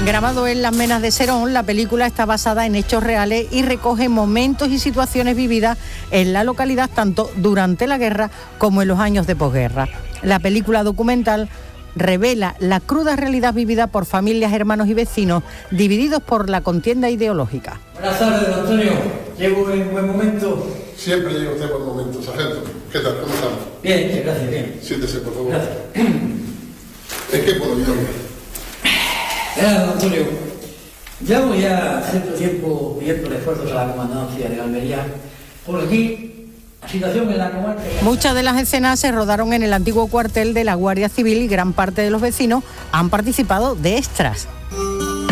Grabado en Las Menas de Serón, la película está basada en hechos reales y recoge momentos y situaciones vividas en la localidad tanto durante la guerra como en los años de posguerra. La película documental revela la cruda realidad vivida por familias, hermanos y vecinos divididos por la contienda ideológica. Buenas tardes, don Antonio. ¿Llego en buen momento? Siempre llega usted en buen momento, sargento. ¿Qué tal? ¿Cómo estamos? Bien, gracias, bien. Siéntese, por favor. Gracias. ¿En qué puedo ayudarme? Don Antonio, llevo ya cierto tiempo pidiendo esfuerzos a la comandancia de Almería. Por aquí, la situación en la comarca... Muchas de las escenas se rodaron en el antiguo cuartel de la Guardia Civil y gran parte de los vecinos han participado de extras.